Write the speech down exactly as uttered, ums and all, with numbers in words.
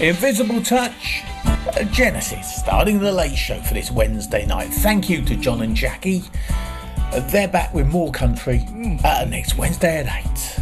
Invisible Touch, uh, Genesis, starting the late show for this Wednesday night. Thank you to John and Jackie. Uh, they're back with more country uh, next Wednesday at eight.